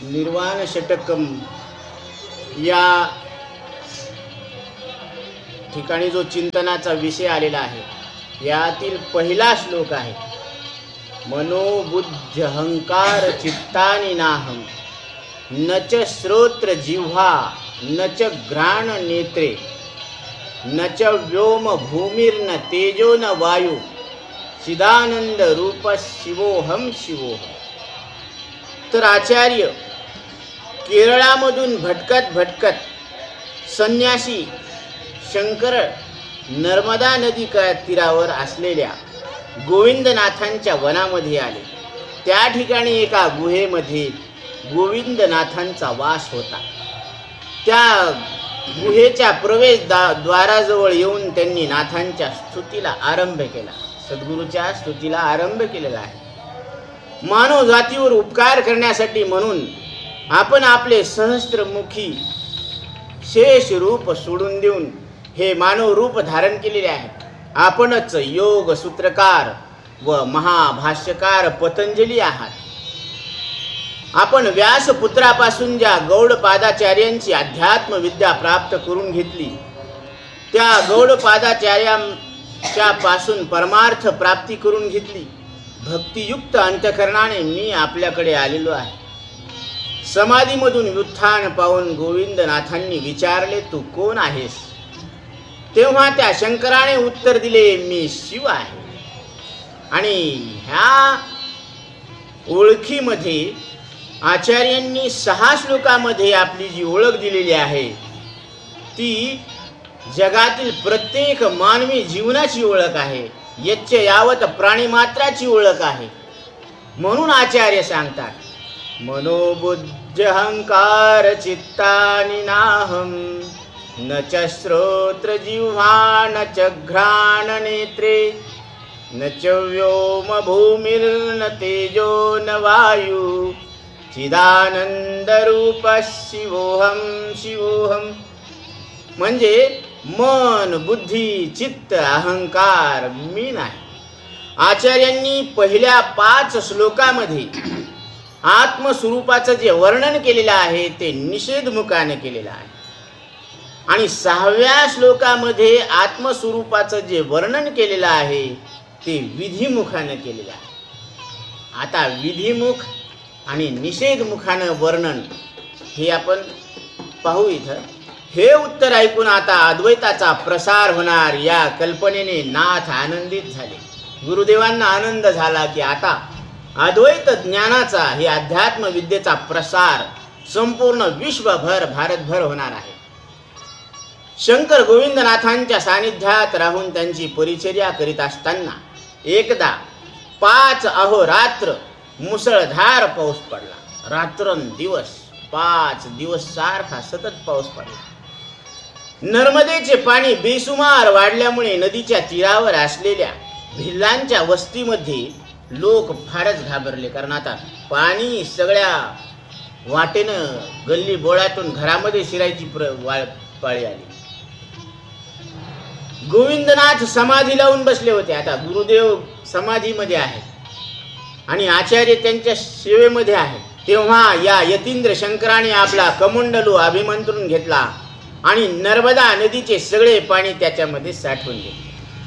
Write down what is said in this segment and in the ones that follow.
निर्वाण षटकम या ठिकाणी जो चिंतनाचा विषय आलेला आहे यातील पहिला श्लोक आहे, मनोबुद्ध अहंकार चित्तानि नाहम न च श्रोत्र जिह्वा न च घ्राण नेत्रे न च व्योम भूमिर्न तेजो न वायु चिदानंद रूप शिवोहम शिवोहम. तर आचार्य केरळामधून भटकत भटकत संन्यासी शंकर नर्मदा नदी तीरावर असलेल्या गोविंदनाथांच्या वनामध्ये आले. त्या ठिकाणी एका गुहेमध्ये गोविंदनाथांचा वास होता. त्या गुहेच्या प्रवेशद्वाराजवळ येऊन त्यांनी नाथांच्या स्तुतीला आरंभ केला. सद्गुरूच्या स्तुतीला आरंभ केलेला आहे. मानव जातीवर उपकार करण्यासाठी म्हणून आपण आपले सहस्त्रमुखी शेष रूप सोडून देऊन हे मानव रूप धारण केलेले आहे. आपणच योग सूत्रकार व महाभाष्यकार पतंजली आहात. आपण व्यासपुत्रापासून ज्या गौडपादाचार्यांची अध्यात्म विद्या प्राप्त करून घेतली त्या गौडपादाचार्यांच्या पासून परमार्थ प्राप्ती करून घेतली. भक्तियुक्त अंतःकरणाने मी आपल्याकडे आलेलो आहे. समाधीमधून व्युत्थान पाहून गोविंदनाथांनी विचारले, तू कोण आहेस? तेव्हा त्या शंकराने उत्तर दिले, मी शिव आहे. आणि ह्या ओळखीमध्ये आचार्यांनी 6 श्लोकामध्ये आपली जी ओळख दिलेली आहे ती जगातील प्रत्येक मानवी जीवनाची ओळख आहे. यच्च यावत प्राणीमात्राची ओळख आहे. म्हणून आचार्य सांगतात, मनोबुद्ध अहंकार चित्तानि नाहम न च श्रोत्र जिह्वा न च घ्राण नेत्रे न च व्योम भूमिर्न तेजो न वायु चिदानंद रूप शिवोहम शिवोहम. म्हणजे मन बुद्धी चित्त अहंकार मी नाही. आचार्यांनी पहिल्या 5 श्लोकामध्ये आत्मस्वरूपाचं जे वर्णन केलेलं आहे ते निषेधमुखाने केलेलं आहे. आणि 6व्या श्लोकामध्ये आत्मस्वरूपाचं जे वर्णन केलेलं आहे ते विधिमुखाने केलेलं आहे. आता विधिमुख आणि निषेधमुखानं वर्णन हे आपण पाहू. इथं हे उत्तर ऐकून आता अद्वैताचा प्रसार होणार या कल्पनेने नाथ आनंदित झाले. गुरुदेवांना आनंद झाला की आता अद्वैत ज्ञानाचा हे अध्यात्म विद्येचा प्रसार संपूर्ण विश्वभर भारतभर होणार आहे. शंकर गोविंदनाथांच्या सानिध्यात राहून त्यांची परिचर्या करीत असताना एकदा 5 अहोरात्र मुसळधार पाऊस पडला. रात्रंदिवस 5 दिवस सारखा सतत पाऊस पडला. नर्मदेचे पाणी बेसुमार वाढल्यामुळे नदीच्या तीरावर असलेल्या भिल्लांच्या वस्तीमध्ये लोक फारच घाबरले. कारण आता पाणी सगळ्या वाटेनं गल्ली बोळातून घरामध्ये शिरायची पाळी आली. गोविंदनाथ समाधी लावून बसले होते. आता गुरुदेव समाधीमध्ये आहेत आणि आचार्य त्यांच्या सेवेमध्ये आहेत. तेव्हा या यतींद्र शंकराने आपला कमंडलू अभिमंत्रून घेतला आणि नर्मदा नदीचे सगळे पाणी त्याच्यामध्ये साठवून घेतले.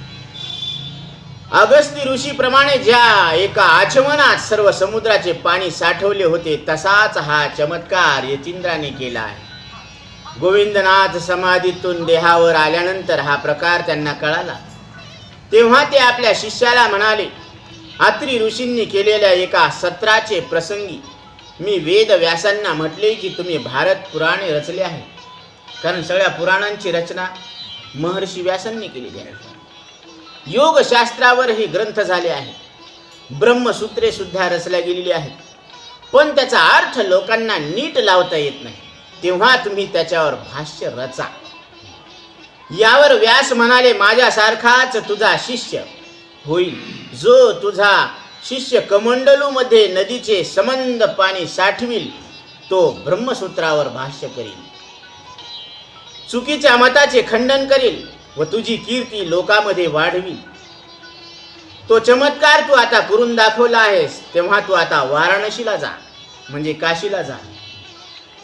अगस्ती ऋषीप्रमाणे ज्या एका आचमनात सर्व समुद्राचे पाणी साठवले होते तसाच हा चमत्कार यतींद्राने केला आहे. गोविंदनाथ समाधीतून देहावर आल्यानंतर हा प्रकार त्यांना कळाला. तेव्हा ते आपल्या शिष्याला म्हणाले, अत्री ऋषींनी केलेल्या एका सत्राचे प्रसंगी मी वेद व्यासांना म्हटले की तुम्ही भारत पुराणे रचले आहे. कारण सगळ्या पुराणांची रचना महर्षी व्यासांनी केलेली आहे. योगशास्त्रावर हे ग्रंथ झाले आहे. ब्रह्मसूत्रे सुद्धा रचल्या गेलेली आहेत. पण त्याचा अर्थ लोकांना नीट लावता येत नाही. तेव्हा तुम्ही त्याच्यावर भाष्य रचा. यावर व्यास म्हणाले, माझ्यासारखाच तुझा शिष्य होईल जो तुझा शिष्य कमंडलू मध्ये नदीचे समंद पाणी साठविल तो ब्रह्मसूत्रावर भाष्य करील, चुकीच्या मताचे खंडन करील व तुझी कीर्ती लोकांमध्ये वाढवी. तो चमत्कार तू आता करून दाखवला आहेस. तेव्हा तू आता वाराणसीला जा, म्हणजे काशीला जा.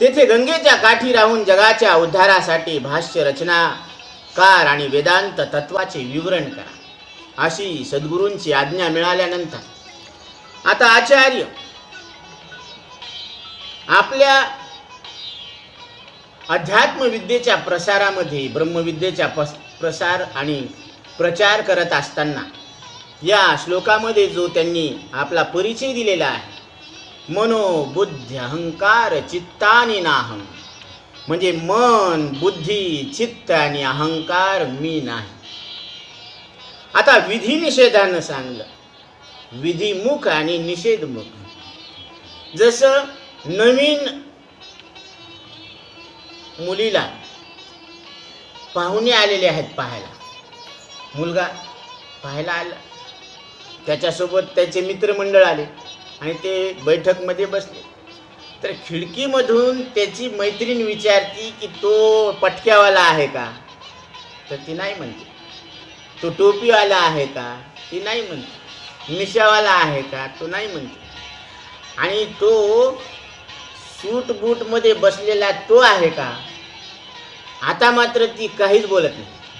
तेथे गंगेच्या काठी राहून जगाच्या उद्धारासाठी भाष्य रचनाकार आणि वेदांत तत्वाचे विवरण करा, अशी सद्गुरूंची आज्ञा मिळाल्यानंतर आता आचार्य आपल्या अध्यात्म विद्येच्या प्रसारामध्ये, ब्रह्मविद्येच्या प्रसार आणि प्रचार करत असताना या श्लोकामध्ये जो त्यांनी आपला परिचय दिलेला आहे, मनो बुद्धी अहंकार चित्तानी नाहम, म्हणजे मन, बुद्धी, चित्त आणि अहंकार मी नाही. आता विधी निषेधानं सांगलं, विधिमुख आणि निषेधमुख. जसं नवीन मुलीला पाहुणे आलेले आहेत पाहायला, मुलगा पाहायला आला, त्याच्यासोबत त्याचे मित्रमंडळ आले आणि ते बैठकमध्ये बसले, तर खिडकीमधून त्याची मैत्रीण विचारती की तो पटक्यावाला आहे का, तर ती नाही म्हणते. तो टोपीवाला आहे का, ती नाही म्हणते. मिशावाला आहे का, तो नाही म्हणते. आणि तो सूट बूट मध्ये बसलेला तो आहे का, आता मात्र ती काहीच बोलत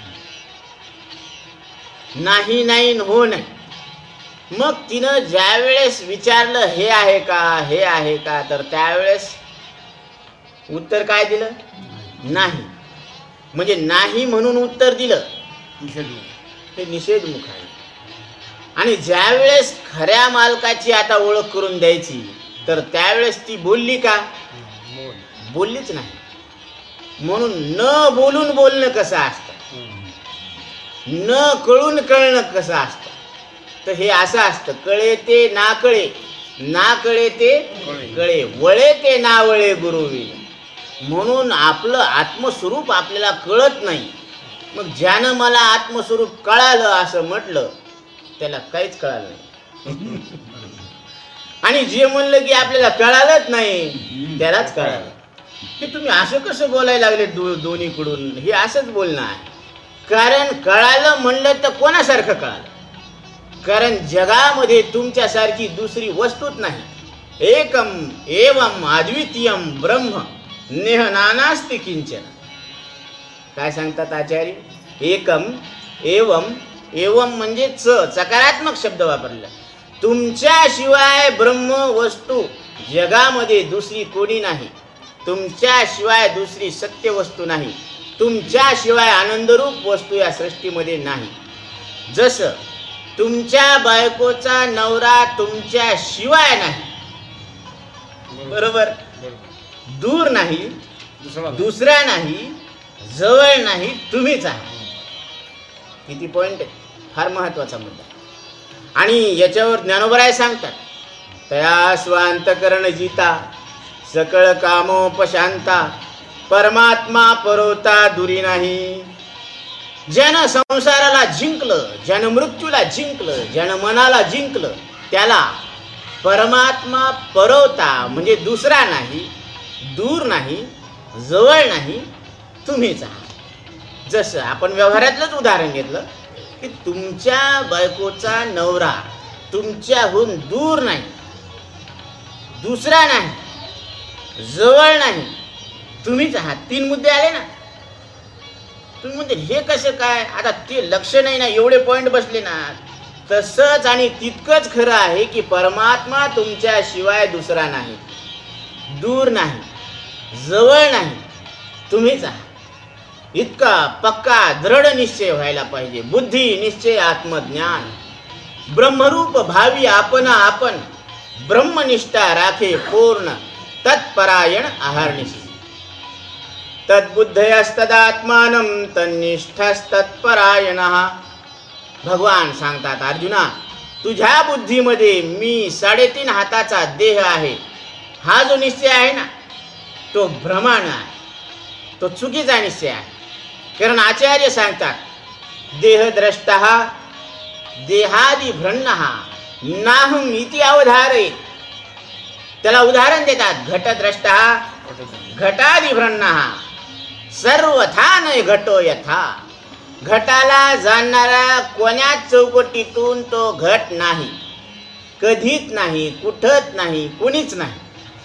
नाही, नाही हो नाही. मग तिनं ज्या वेळेस विचारलं हे आहे का, हे आहे का, तर त्यावेळेस उत्तर काय दिलं, नाही. म्हणजे नाही म्हणून उत्तर दिलं, हे निषेधमुख आहे. आणि ज्या वेळेस खऱ्या मालकाची आता ओळख करून द्यायची, तर त्यावेळेस ती बोलली का, बोललीच नाही. म्हणून न बोलून बोलणं कसं असतं, न कळून कळणं कसं असतं, तर हे असं असतं, कळे ते ना कळे, ना कळे ते कळे, वळे ते ना वळे गुरुवी. म्हणून आपलं आत्मस्वरूप आपल्याला कळत नाही. मग ज्यानं मला आत्मस्वरूप कळालं असं म्हटलं, त्याला काहीच कळालं नाही. आणि जे म्हणलं की आपल्याला कळालंच नाही, त्यालाच कळालं. की तुम्ही असं कसं बोलायला लागले दोन्हीकडून, हे असंच बोलणं आहे. कारण कळालं म्हणलं तर कोणासारखं कळालं, कारण जगामध्ये तुमच्यासारखी दुसरी वस्तूच नाही. एकम एवम अद्वितीयम ब्रह्म नेह नानास्ति किंचन. काय सांगतात आचार्य, एकम एवम, एवम म्हणजे सकारात्मक शब्द वापरला. तुमच्याशिवाय ब्रह्म वस्तू जगामध्ये दुसरी कोणी नाही, तुमच्याशिवाय दुसरी सत्य वस्तू नाही, तुमच्याशिवाय आनंदरूप वस्तू या सृष्टीमध्ये नाही. जसं तुमच्या बायकोचा नवरा तुमच्याशिवाय नाही, बरोबर, दूर नाही, दुसरा नाही, जवळ नाही, तुम्हीच आहात. किती पॉइंट आहे, फार महत्वाचा मुद्दा. आणि याच्यावर ज्ञानोबराय सांगतात, तया स्वांतकरण जिता सकळ कामोपशांता परमात्मा परवता दुरी नाही. ज्यानं संसाराला जिंकलं, ज्यानं मृत्यूला जिंकलं, ज्यानं मनाला जिंकलं, त्याला परमात्मा परवता म्हणजे दुसरा नाही, दूर नाही, जवळ नाही, तुम्हीच आहात. जसं आपण व्यवहारातलंच उदाहरण घेतलं की तुमच्या बायकोचा नवरा तुमच्याहून दूर नाही, दुसरा नाही, जवळ नाही, तुम्हीच आहात. 3 मुद्दे आले ना. तुम्ही म्हणते हे कसं काय, आता ते लक्ष नाही ना, एवढे पॉइंट बसले ना. तसंच आणि तितकंच खरं आहे की परमात्मा तुमच्याशिवाय दुसरा नाही, दूर नाही, जवळ नाही, तुम्हीच आहात. इतका पक्का दृढ निश्चय व्हायला पाहिजे. बुद्धी निश्चय आत्मज्ञान ब्रह्मरूप भावी आपण आपण ब्रह्मनिष्ठा राखे पूर्ण तत्परायण आहारनिशी. तद्बुद्धयस्तदात्मानं तन्निष्ठस्तत्परायणः. भगवान सांगतात, अर्जुना, तुझ्या बुद्धीमध्ये मी 3.5 हाताचा देह आहे, हा जो निश्चय आहे ना, तो भ्रमाण आहे, तो चुकीचा निश्चय आहे. कारण आचार्य सांगतात, देहद्रष्टः देहादिभ्रन्नः नाहम इति अवधारयेत्. त्याला उदाहरण देतात, घटद्रष्टः घटादिभ्रन्नः सर्वथा न घटो यथा. घटाला जाणणारा कोण्याच चौकटीतून तो घट नाही, कधीच नाही, कुठंच नाही, कोणीच नाही.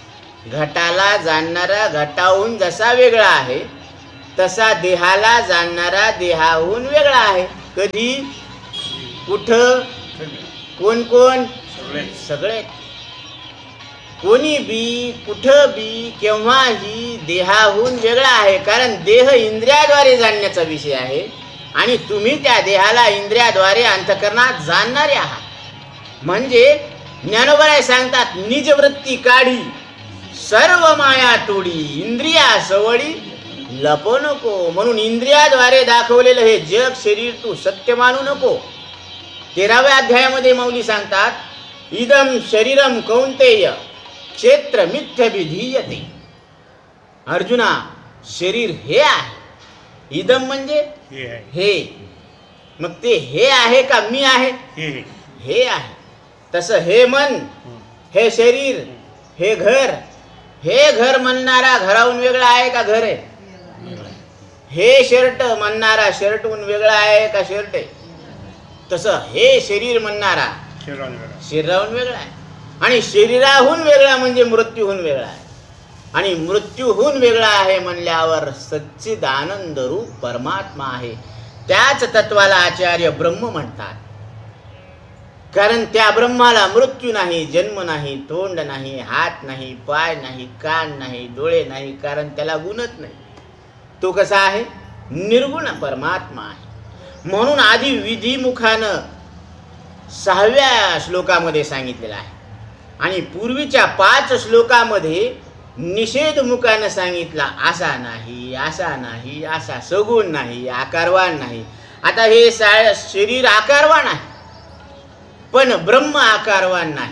घटाला जाणणारा घटाहून जसा वेगळा आहे तसा देहाला जाणणारा देहाहून वेगळा आहे. कधी, कुठं, कोण कोण, सगळे. कोणी बी, कुठं बी, केव्हाही देहाहून वेगळा आहे. कारण देह इंद्रियाद्वारे जाणण्याचा विषय आहे आणि तुम्ही त्या देहाला इंद्रियाद्वारे अंतःकरणात जाणणारे आहात. म्हणजे ज्ञानोबराय सांगतात, निजवृत्ती काढी सर्व माया तोडी, इंद्रिया सवडी लपो नको. म्हणून इंद्रियाद्वारे दाखवलेलं हे जग शरीर तू सत्य मानू नको. 13व्या अध्यायामध्ये माऊली सांगतात, इदम शरीरम कौंतेय क्षेत्र मिथ्य विधीयते. अर्जुना, शरीर हे आहे. इदम म्हणजे हे. मग ते हे आहे का मी आहे? हे आहे. तसं हे मन, हे शरीर, हे घर, हे घर म्हणणारा घराहून वेगळा आहे का घर आहे? हे शर्ट म्हणणारा शर्टहून वेगळा आहे का शर्ट आहे? तसं हे शरीर म्हणणारा शरीराहून वेगळा आहे. आणि शरीराहून वेगळा म्हणजे मृत्यूहून वेगळा आहे. आणि मृत्यूहून वेगळा आहे म्हणल्यावर सच्चिदानंद रूप परमात्मा आहे. त्याच तत्वाला आचार्य ब्रह्म म्हणतात. कारण त्या ब्रह्माला मृत्यू नाही, जन्म नाही, तोंड नाही, हात नाही, पाय नाही, कान नाही, डोळे नाही. कारण त्याला गुणच नाही. तो कसा आहे? निर्गुण परमात्मा आहे. म्हणून आधी विधिमुखानं 6व्या श्लोकामध्ये सांगितलेलं आहे आणि पूर्वीच्या 5 श्लोकामध्ये निषेधमुखानं सांगितला, असा नाही, असा नाही, असा सगुण नाही, आकारवान नाही. आता हे शरीर आकारवान आहे पण ब्रह्म आकारवान नाही.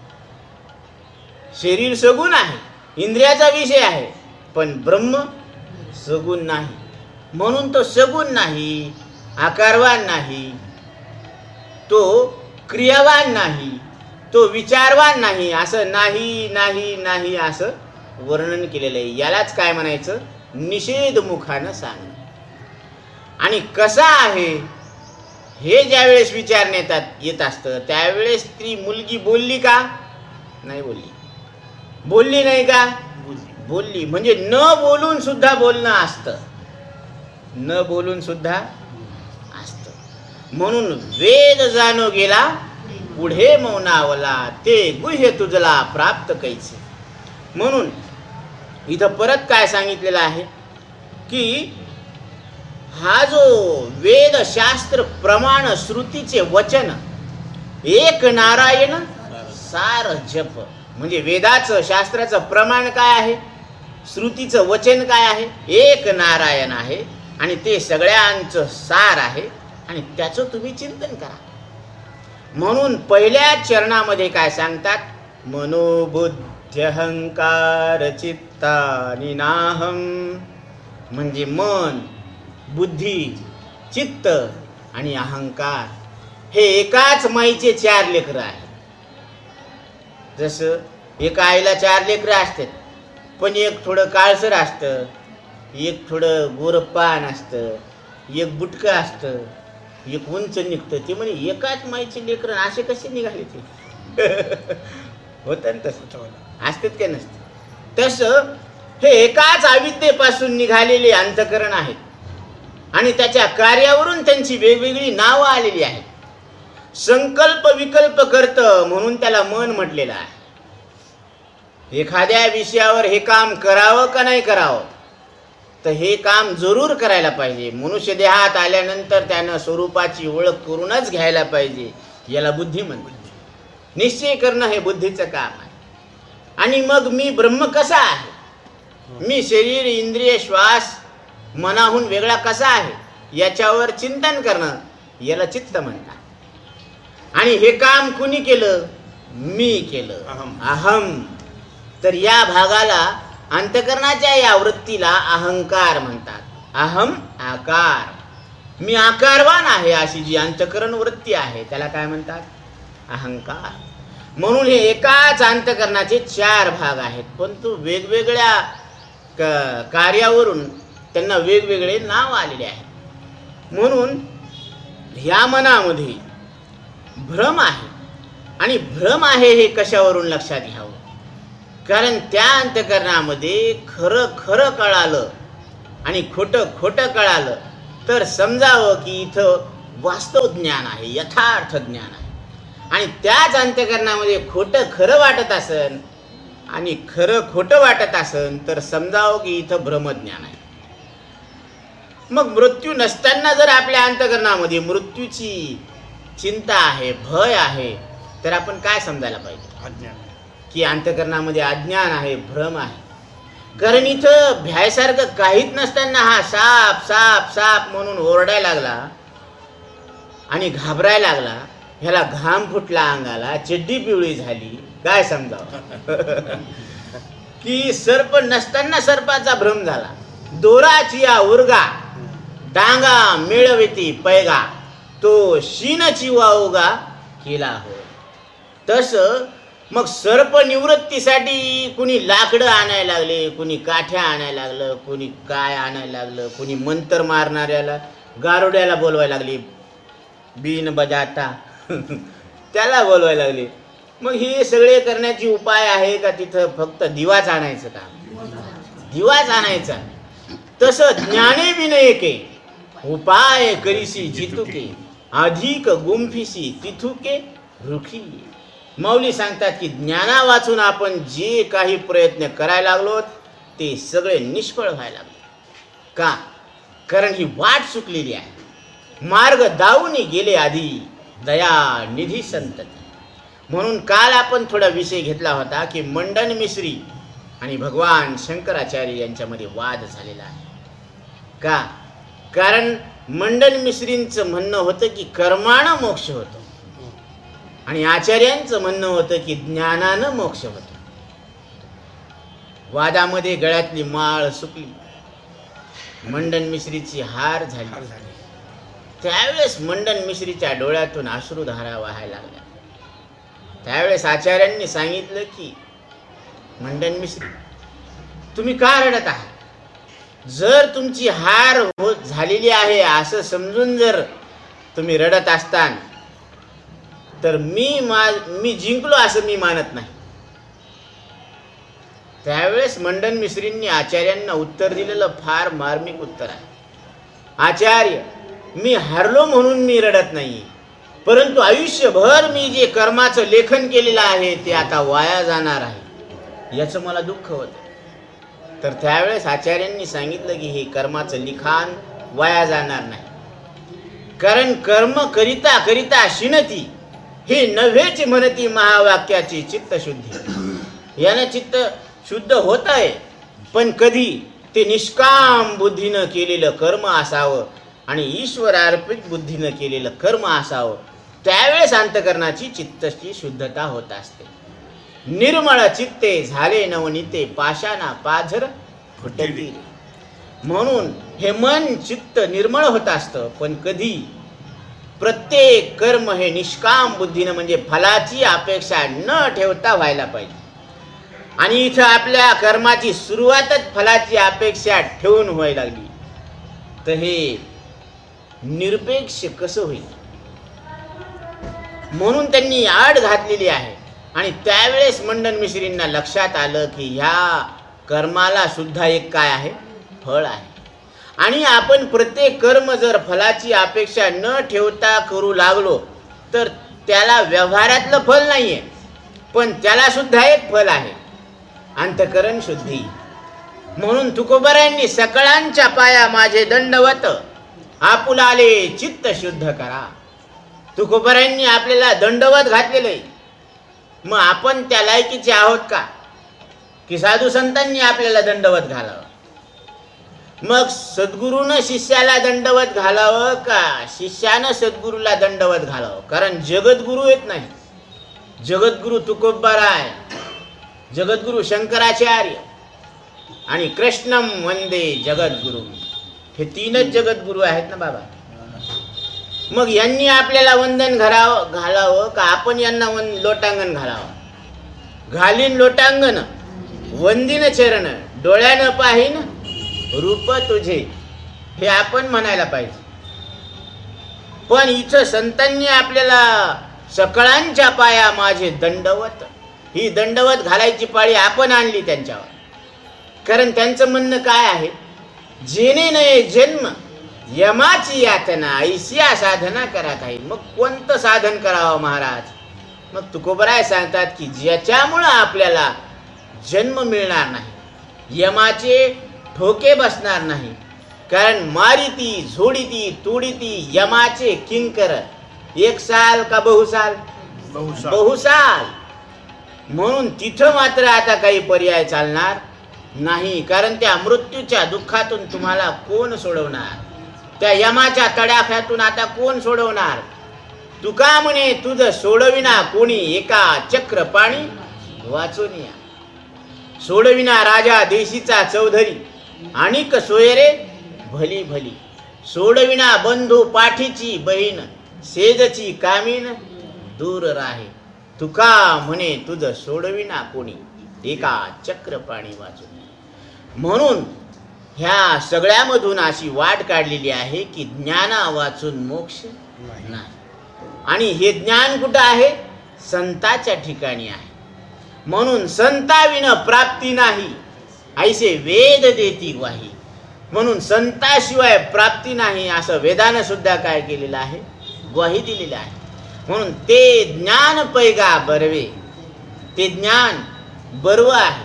शरीर सगुण आहे, इंद्रियाचा विषय आहे, पण ब्रह्म सगुण नाही. म्हणून तो सगुण नाही, आकारवान नाही, तो क्रियावान नाही, तो विचारवान नाही. असं नाही नाही नाही असं वर्णन केलेलं आहे. यालाच काय म्हणायचं? निषेधमुखानं सांगणं. आणि कसा आहे हे ज्यावेळेस विचारण्यात येत असतं त्यावेळेस ती मुलगी बोलली का? नाही बोलली. बोलली नाही का? बोलली. म्हणजे न बोलून सुद्धा बोलणं असतं, न बोलून सुद्धा असतं. म्हणून वेद जाणो गेला पुढे मौनावला, ते गुह्य तुझला प्राप्त कैसे. म्हणून इथं परत काय सांगितलेलं आहे की हा जो वेद शास्त्र प्रमाण श्रुतीचे वचन एक नारायण सार जप. म्हणजे वेदाचं शास्त्राचं प्रमाण काय आहे, श्रुतीचं वचन काय आहे? एक नारायण आहे आणि ते सगळ्यांचं सार आहे आणि त्याचं तुम्ही चिंतन करा. म्हणून पहिल्या चरणामध्ये काय सांगतात? मनोबुद्ध्यहंकार चित्तानि नाहम. म्हणजे मन, बुद्धी, चित्त आणि अहंकार हे एकाच माईचे 4 लेकरं आहेत. जसं एका आईला 4 लेकरं असतात, पण एक थोडं काळसर असतं, एक थोडं गोरपान असतं, एक बुटकं असतं, एक उंच निघतं. ते म्हणे एकाच माईचे लेकरं असे कसे निघाले ते? होतं ना तसं, असतात का नसतं? तसं हे एकाच अविद्येपासून निघालेले अंतःकरण आहेत आणि त्याच्या कार्यावरून त्यांची वेगवेगळी नावं आलेली आहेत. संकल्प विकल्प करतं म्हणून त्याला मन म्हटलेलं आहे. एखाद्या विषयावर हे काम करावं का नाही करावं, तर हे काम जरूर करायला पाहिजे. मनुष्य देहात आल्यानंतर त्यानं स्वरूपाची ओळख करूनच घ्यायला पाहिजे. याला बुद्धी म्हणतात. निश्चय करणं हे बुद्धीचं काम आहे. आणि मग मी ब्रह्म कसा आहे, मी शरीर, इंद्रिय, श्वास, मनाहून वेगळा कसा आहे याच्यावर चिंतन करणं याला चित्त म्हणतात. आणि हे काम कुणी केलं? मी केलं, अहम. तर या भागाला, अंतःकरणाच्या या वृत्तीला अहंकार म्हणतात. अहम आकार, मी आकारवान आहे अशी जी अंतःकरण वृत्ती आहे त्याला काय म्हणतात? अहंकार. म्हणून हे एकाच अंतःकरणाचे 4 भाग आहेत, परंतु वेगवेगळ्या कार्यावरून त्यांना वेगवेगळे नाव आलेले आहे. म्हणून ह्या मनामध्ये भ्रम आहे. आणि भ्रम आहे हे कशावरून लक्षात घ्यावं? कारण त्या अंतःकरणामध्ये खरं खरं कळालं आणि खोटं खोटं कळालं तर समजावं की इथं वास्तव ज्ञान आहे, यथार्थ ज्ञान आहे. आणि त्याच अंतःकरणामध्ये खोटं खरं वाटत असन आणि खरं खोटं वाटत असन तर समजावं की इथं ब्रह्मज्ञान आहे. मग मृत्यू नसताना जर आपल्या अंतःकरणामध्ये मृत्यूची चिंता आहे, भय आहे, तर आपण काय समजायला पाहिजे? अज्ञान. की अंतःकरणामध्ये अज्ञान आहे, भ्रम आहे. कारण इथं भ्यायसारखं काहीच नसताना हा साप साप साप म्हणून ओरडायला लागला आणि घाबरायला लागला. ह्याला घाम फुटला अंगाला, चड्डी पिवळी झाली. काय समजावं? की सर्प नसताना सर्पाचा भ्रम झाला. दोराची या उर्गा डांगा मिळविती पैगा, तो शीनची वावगा केला हो. तसं मग सर्प निवृत्तीसाठी कुणी लाकडं आणायला लागले, कुणी काठ्या आणायला लागलं, कुणी काय आणायला लागलं, कुणी मंत्र मारणाऱ्याला गारुड्याला बोलवायला लागली, बीन बजाता त्याला बोलवायला लागले. मग हे सगळे करण्याची उपाय आहे का? तिथं फक्त दिवाच आणायचं का? दिवाच आणायचा. तसं ज्ञाने विनयके उपाय करीसी जितुके, अधिक गुंफिसी तिथुके रुखी. माऊली सांगतात की ज्ञाना वाचून आपण जे काही प्रयत्न करायला लागलो ते सगळे निष्फळ व्हायला लागले. का? कारण ही वाट चुकलेली आहे. मार्ग दावून गेले आधी दया निधी संतती. म्हणून काल आपण थोडा विषय घेतला होता की मंडन मिश्री आणि भगवान शंकराचार्य यांच्यामध्ये वाद झालेला आहे. का? कारण मंडन मिश्रींचं म्हणणं होतं की कर्मानं मोक्ष होतो आणि आचार्यांचं म्हणणं होतं की ज्ञानानं मोक्ष होतो. वादामध्ये गळ्यातली माळ सुकली, मंडन मिश्रीची हार झाली. त्यावेळेस मंडन मिश्रीच्या डोळ्यातून अश्रुधारा वाहायला लागल्या. त्यावेळेस आचार्यांनी सांगितलं की मंडन मिश्री, तुम्ही का रडत आहात? जर तुमची हार झालेली आहे असं समजून जर तुम्ही रडत असतान तर मी जिंकलो असं मी मानत नाही. त्यावेळेस मंडन मिश्रींनी आचार्यांना उत्तर दिलेलं फार मार्मिक उत्तर आहे. आचार्य, मी हारलो म्हणून मी रडत नाही, परंतु आयुष्यभर मी जे कर्माचं लेखन केलेलं आहे ते आता वाया जाणार आहे याचं मला दुःख होतं. तर त्यावेळेस आचार्यांनी सांगितलं की हे कर्माचं लिखाण वाया जाणार नाही. कारण कर्म करिता करिता शिणती, हे नव्हेच म्हणती महावाक्याची चित्तशुद्धी. यानं चित्त शुद्ध होत आहे, पण कधी ते निष्काम बुद्धीनं केलेलं कर्म असावं आणि ईश्वर अर्पित बुद्धीनं केलेलं कर्म असावं. त्यावेळेस अंतःकरणाची चित्तची शुद्धता होत असते. निर्मळ चित्ते झाले नवनीते, पाषाणा पाझर फुटती. म्हणून हे मन चित्त निर्मळ होत असतं, पण कधी प्रत्येक कर्म हे निष्काम बुद्धीनं म्हणजे फलाची अपेक्षा न ठेवता व्हायला पाहिजे. आणि इथं आपल्या कर्माची सुरुवातच फलाची अपेक्षा ठेवून व्हायला लागली तर हे निरपेक्ष कसं होईल? म्हणून त्यांनी आड घातलेली आहे. आणि त्यावेळेस मंडन मिश्रींना लक्षात आलं की ह्या कर्माला सुद्धा एक काय आहे? फळ आहे. आणि आपण प्रत्येक कर्म जर फलाची अपेक्षा न ठेवता करू लागलो तर त्याला व्यवहारातलं फल नाहीये, पण त्याला सुद्धा एक फल आहे, अंतःकरण शुद्धी. म्हणून तुकोबरायांनी सकळांच्या पाया माझे दंडवत, आपुलाले चित्त शुद्ध करा. तुकोबरायांनी आपल्याला दंडवत घातलेलं आहे. मग आपण त्या लायकीचे आहोत का की साधू संतांनी आपल्याला दंडवत घालावं? मग सद्गुरूनं शिष्याला दंडवत घालावं का शिष्यानं सद्गुरूला दंडवत घालावं? कारण जगद्गुरू येत नाही. जगद्गुरू तुकोबराय, जगद्गुरू शंकराचार्य आणि कृष्णम वंदे जगद्गुरू, हे तीनच जगद्गुरू आहेत ना बाबा. मग यांनी आपल्याला वंदन घालावं का आपण यांना लोटांगण घालावं? घालीन लोटांगण, वंदीन चरण, डोळ्यानं पाहीन रूप तुझे, हे आपण म्हणायला पाहिजे. पण इथं संतांनी आपल्याला सकळांच्या पाया माझे दंडवत, ही दंडवत घालायची पाळी आपण आणली त्यांच्यावर. कारण त्यांचं म्हणणं काय आहे, जेणे नये जन्म यमाची यातना ऐसिया साधना करा काही. मग कोणतं साधन करावं महाराज? मग तुकोबराय सांगतात की ज्याच्यामुळं आपल्याला जन्म मिळणार नाही, यमाचे ठोके बसणार नाही. कारण मारिती झोडीती तोडीती यमाचे किंकर, 1 साल का बहुसाल? बहुसाल. म्हणून तिथं मात्र आता काही पर्याय चालणार नाही. कारण त्या मृत्यूच्या दुःखातून तुम्हाला कोण सोडवणार? त्या यमाच्या तडाख्यातून आता कोण सोडवणार? तुका म्हणे तुझं सोडविना कोणी, एका चक्र पाणी वाचून या. सोडविना राजा देशीचा चौधरी, आणिक सोयरे भली भली. सोडविना बंधू पाठीची बहीण, सेजची कामीन दूर राहे. तुका म्हणे तुझं सोडविना कोणी, एका चक्र पाणी वाचून. म्हणून ह्या सगळ्यामधून अशी वाट काढलेली आहे की ज्ञाना वाचून मोक्ष नाही. आणि हे ज्ञान कुठं आहे? संताच्या ठिकाणी आहे. म्हणून संताविन प्राप्ती नाही, ऐसे वेद देती ग्वाही. म्हणून संताशिवाय प्राप्ती नाही असं वेदानं सुद्धा काय केलेलं आहे? ग्वाही दिलेलं आहे. म्हणून ते ज्ञान पैगा बरवे, ते ज्ञान बर्व आहे.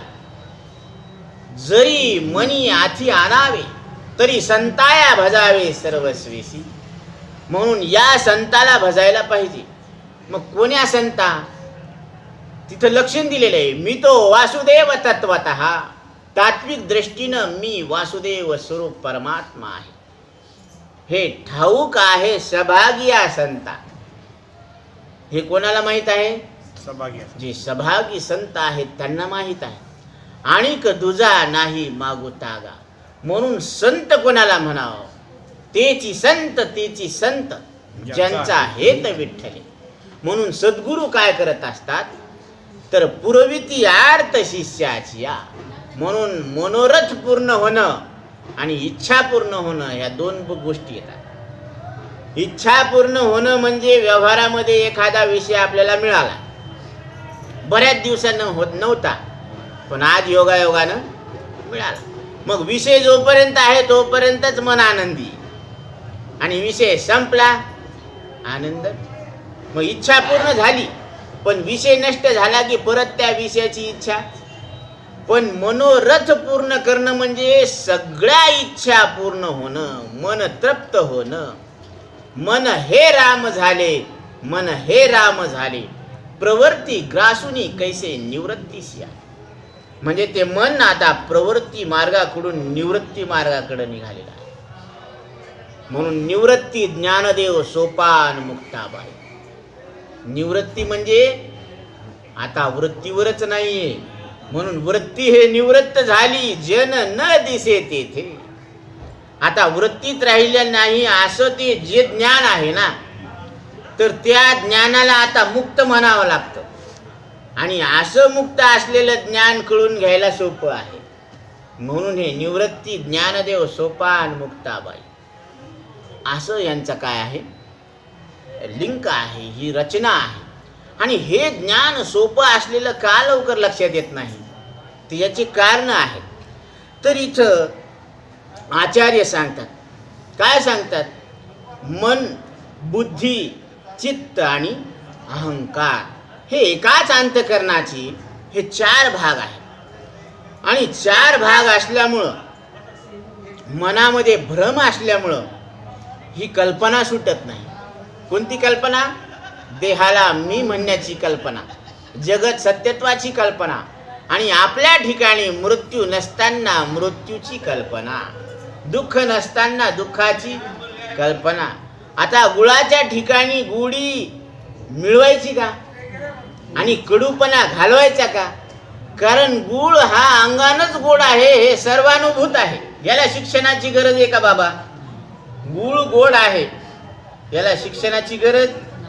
जरी मनी आथी आणावे, तरी संताया भजावे सर्वस्वेसी. म्हणून या संताला भजायला पाहिजे. मग कोण्या संता? तिथं लक्षण दिलेलं आहे, मी तो वासुदेव तत्वतः. तात्विक दृष्टीनं मी वासुदेव स्वरूप परमात्मा आहे. हे ठाऊक आहे सभागिया संता. हे कोणाला माहित आहे? जे सभागी संत आहेत त्यांना माहित आहे. आणिक दुजा नाही मागू तागा. म्हणून संत कोणाला म्हणावं? तेची संत, तेची संत ज्यांचा हेत विठ्ठले. म्हणून सद्गुरू काय करत असतात तर पुरविती आर्त शिष्याची या. म्हणून मनोरथ पूर्ण होणं आणि इच्छा पूर्ण होणं ह्या 2 गोष्टी येतात. इच्छा पूर्ण होणं म्हणजे व्यवहारामध्ये एखादा विषय आपल्याला मिळाला, बऱ्याच दिवसांना होत नव्हता, पण आज योगायोगानं मिळाला. मग विषय जोपर्यंत आहे तोपर्यंतच मन आनंदी, आणि विषय संपला आनंद. मग इच्छा पूर्ण झाली, पण विषय नष्ट झाला की परत त्या विषयाची इच्छा. पण मनोरथ पूर्ण करणं म्हणजे सगळ्या इच्छा पूर्ण होणं, मन तृप्त होणं. मन हे राम झाले, मन हे राम झाले, प्रवृत्ती ग्रासूनी कैसे निवृत्तीशी. म्हणजे ते मन आता प्रवृत्ती मार्गाकडून निवृत्ती मार्गाकडे निघालेलं आहे. म्हणून निवृत्ती ज्ञानदेव सोपान मुक्ताबाई. निवृत्ती म्हणजे आता वृत्तीवरच नाहीये. म्हणून वृत्ती हे निवृत्त झाली, जन न दिसे तेथे. आता वृत्तीत राहिलं नाही असं ते जे ज्ञान आहे ना, तर त्या ज्ञानाला आता मुक्त म्हणावं लागतं. आणि असं मुक्त असलेलं ज्ञान कळून घ्यायला सोपं आहे. म्हणून हे निवृत्ती ज्ञानदेव सोपान मुक्ताबाई असं यांचं काय आहे? लिंक आहे, ही रचना आहे. आणि हे ज्ञान सोपं असलेलं का लवकर लक्षात येत नाही, तर याची कारणं आहेत. तर इथं आचार्य सांगतात, काय सांगतात? मन, बुद्धी, चित्त आणि अहंकार हे एकाच अंतःकरणाची हे 4 भाग आहेत. आणि 4 भाग असल्यामुळं, मनामध्ये भ्रम असल्यामुळं ही कल्पना सुटत नाही. कोणती कल्पना? देहाला मी म्हणण्याची कल्पना, जगत सत्यत्वाची कल्पना, आणि आपल्या ठिकाणी मृत्यू नसताना मृत्यूची कल्पना, दुःख नसताना दुःखाची कल्पना. आता गुळाच्या ठिकाणी गुढी मिळवायची का आणि कडूपणा घालवायचा का? कारण गुळ हा अंगानच गोड आहे, हे सर्वानुभूत आहे. याला शिक्षणाची गरज आहे का बाबा? गुळ गोड आहे, याला शिक्षणाची गरज?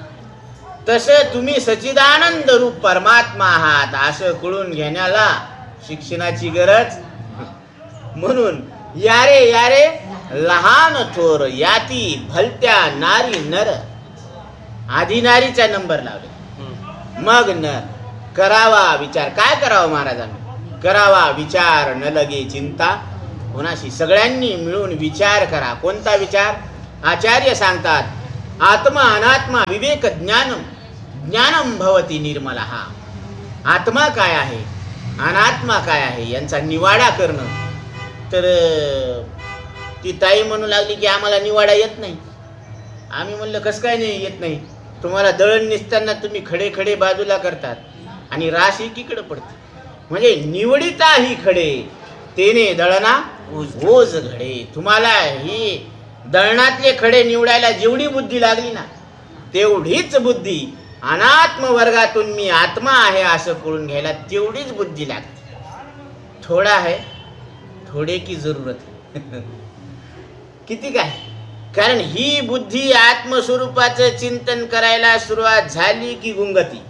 तसं तुम्ही सच्चिदानंद रूप परमात्मा आहात असं कळून घेण्याला शिक्षणाची गरज. म्हणून यारे यारे लहान थोर याती भलत्या नारी नर. आधी नारीचा नंबर लावले, मग नर. करावा विचार. काय करावा महाराजांनी? करावा विचार न लगे चिंता. कोणाशी? सगळ्यांनी मिळून विचार करा. कोणता विचार? आचार्य सांगतात आत्मा अनात्मा विवेक ज्ञानम ज्ञानम भवती निर्मला. हा आत्मा काय आहे, अनात्मा काय आहे यांचा निवाडा करणं. तर ती ताई म्हणू लागली की आम्हाला निवाडा येत नाही. आम्ही म्हणलं कसं काय नाही येत नाही? तुम्हाला दळण निसताना तुम्ही खडे खडे बाजूला करतात आणि राश एकीकडे पडते. म्हणजे निवडिता ही खडे तेने दळणा ओझ घडे. तुम्हाला ही दळणातले खडे निवडायला जेवढी बुद्धी लागली ना तेवढीच बुद्धी अनात्म वर्गातून मी आत्मा आहे असं करून घ्यायला तेवढीच बुद्धी लागते. थोडा आहे, थोडे की जरूरत किती काय. कारण ही बुद्धी आत्मस्वरूपाचं चिंतन करायला सुरुवात झाली की गुंगती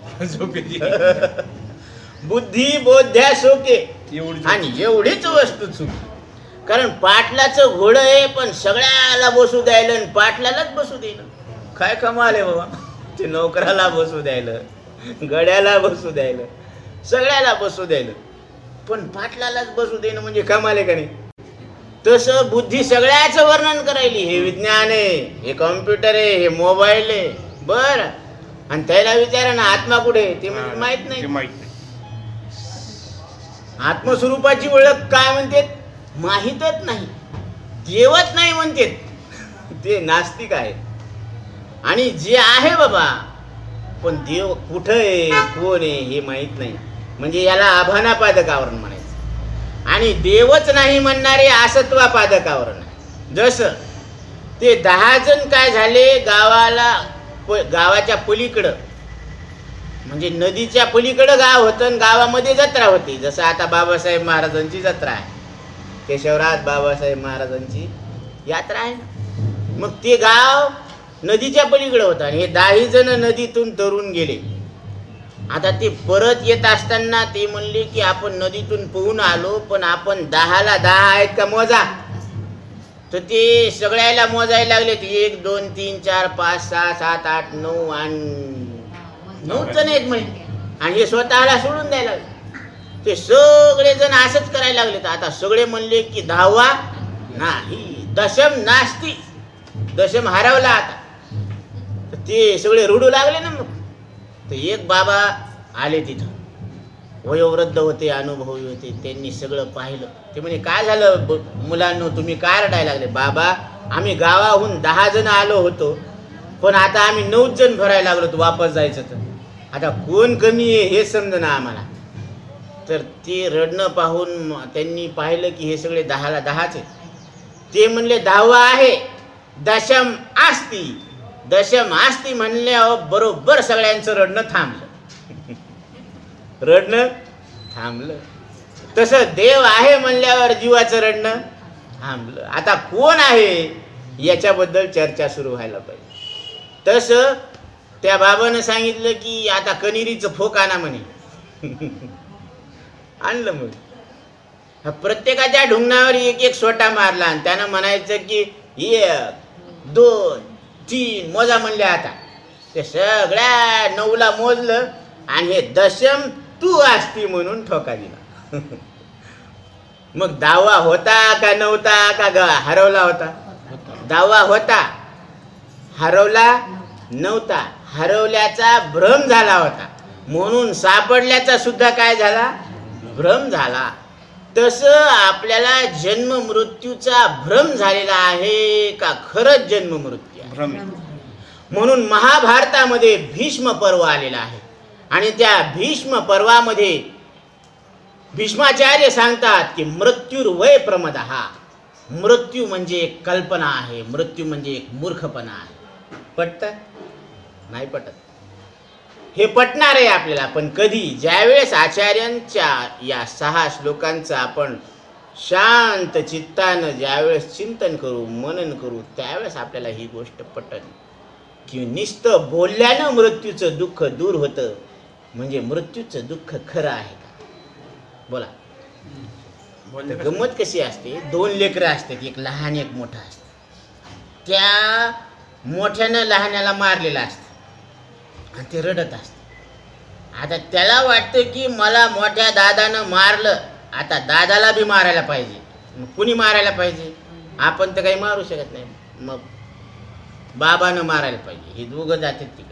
बुद्धी बोध्या शोके. आणि एवढीच वस्तू चुकी. कारण पाटलाचं घोडं आहे पण सगळ्याला बसू द्यायला आणि पाटलालाच बसू देणं. काय कमाल आहे बाबा. ते नोकराला बसू द्यायला, गड्याला बसू द्यायला, सगळ्याला बसू द्यायला, पण पाटलालाच बसू देणं म्हणजे कमाल आहे का नाही? तसं बुद्धी सगळ्याचं वर्णन करायली. हे विज्ञान आहे, हे कॉम्प्युटर आहे, हे मोबाईल आहे, बर. आणि त्याला विचारा ना आत्मा कुठे? ते म्हणजे माहित नाही. आत्मस्वरूपाची ओळख काय म्हणते? माहीतच नाही. देवच नाही म्हणते ते नास्तिक आहे. आणि जे आहे बाबा पण देव कुठं आहे, कोण आहे हे माहीत नाही. म्हणजे याला आभानापादकावरण म्हणायचं. आणि देवच नाही म्हणणारे असत्वापादकावरण. जसं ते 10 जण काय झाले गावाच्या पलीकडं, म्हणजे नदीच्या पलीकडं गाव होतं आणि गावामध्ये जत्रा होती. जसं आता बाबासाहेब महाराजांची जत्रा आहे, केशवराज बाबासाहेब महाराजांची यात्रा आहे. मग ते गाव नदीच्या पलीकडे होतं आणि हे 10 जण नदीतून तरून गेले. आता ते परत येत असताना ते म्हणले की आपण नदीतून पोहून आलो पण आपण 10ला 10 आहेत का मोजा. तर ते सगळ्याला मोजायला लागले. 1 2 3 4 5 6 7 8 9 आणि 9 जण आहेत म्हणे. आणि हे स्वतःला सोडून द्यायला लागले. ते सगळे जण असंच करायला लागले. तर आता सगळे म्हणले की 10वा नाही, दशम नास्ती, दशम हरवला. आता ते सगळे रडू लागले ना. मग तर एक बाबा आले तिथं, वयोवृद्ध होते, अनुभवी होते. त्यांनी सगळं पाहिलं. ते म्हणे काय झालं मुलांनो, तुम्ही काय रडायला लागले? बाबा आम्ही गावाहून 10 जण आलो होतो पण आता आम्ही 9 जण भरायला लागलो वापस जायचं. तर आता कोण कमी आहे हे समजना आम्हाला. तर ते रडणं पाहून त्यांनी पाहिलं की हे सगळे 10ला 10च आहेत. ते म्हणले 10वा आहे, दशम आस्ती. दशम आस्ती म्हणल्यावर बरोबर सगळ्यांचं रडणं थांबलं. रडणं थांबलं. तसं देव आहे म्हणल्यावर जीवाचं रडणं थांबलं. आता कोण आहे याच्याबद्दल चर्चा सुरू व्हायला पाहिजे. तसं त्या बाबानं सांगितलं की आता कनिरीचं फोक आणा म्हणे. आणलं. मग प्रत्येकाच्या ढुंगणावर एक एक सोटा मारला आणि त्यानं म्हणायचं की 1 2 3 मोजा म्हणले. आता ते सगळ्या 9ला मोजलं आणि हे दशम तू असती म्हणून ठोका दिला. मग 10वा होता का नव्हता का हरवला होता? 10वा होता, हरवला नव्हता. हरवल्याचा भ्रम झाला होता म्हणून सापडल्याचा सुद्धा काय झाला? भ्रम झाला. तसं आपल्याला जन्म मृत्यूचा भ्रम झालेला आहे का खरंच जन्म मृत्यू आहे? म्हणून महाभारतामध्ये भीष्म पर्व आलेला आहे आणि त्या भीष्म पर्वामध्ये भीष्माचार्य सांगतात की मृत्युर्वय प्रमदः. मृत्यू म्हणजे एक कल्पना आहे, मृत्यू म्हणजे एक मूर्खपणा आहे. पटतं? नाही पटत. हे पटणार आहे आपल्याला. पण कधी? ज्यावेळेस आचार्यांच्या या 6 श्लोकांचं आपण शांत चित्तानं ज्यावेळेस चिंतन करू, मनन करू, त्यावेळेस आपल्याला ही गोष्ट पटल की नुसतं बोलल्यानं मृत्यूचं दुःख दूर होतं. म्हणजे मृत्यूचं दुःख खरं आहे का? बोला. गंमत कशी असते? 2 लेकरं असतात, एक लहान एक मोठा असतं. त्या मोठ्यानं लहान्याला मारलेलं असतं आणि ते रडत असतं. आता त्याला वाटतं की मला मोठ्या दादानं मारलं, आता दादाला बी मारायला पाहिजे. मग कुणी मारायला पाहिजे? आपण तर काही मारू शकत नाही. मग बाबानं मारायला पाहिजे. हे दोघं जातात तिकडे.